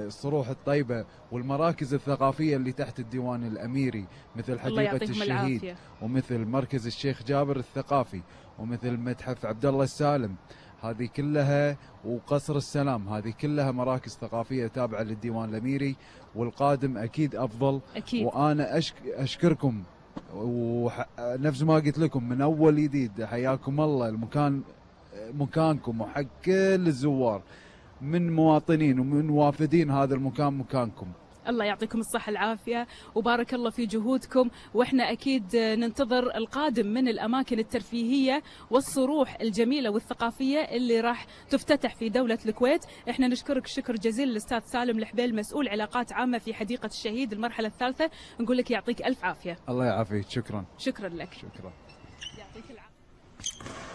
الصروح الطيبة والمراكز الثقافية اللي تحت الديوان الأميري، مثل حديقة الشهيد، ومثل مركز الشيخ جابر الثقافي، ومثل متحف عبد الله السالم، هذه كلها، وقصر السلام، هذه كلها مراكز ثقافية تابعة للديوان الأميري، والقادم أكيد أفضل. أكيد. وأنا أشكركم، ونفس ما قلت لكم من أول جديد، حياكم الله، المكان مكانكم، وحق كل الزوار من مواطنين ومن وافدين، هذا المكان مكانكم. الله يعطيكم الصحة العافية وبارك الله في جهودكم، واحنا اكيد ننتظر القادم من الاماكن الترفيهية والصروح الجميلة والثقافية اللي راح تفتتح في دولة الكويت. احنا نشكرك شكر جزيل الاستاذ سالم الحبيل، مسؤول علاقات عامة في حديقة الشهيد المرحلة الثالثة، نقول لك يعطيك الف عافية. الله يعافيك، شكرا. شكرا لك. شكرا. يعطيك العافية.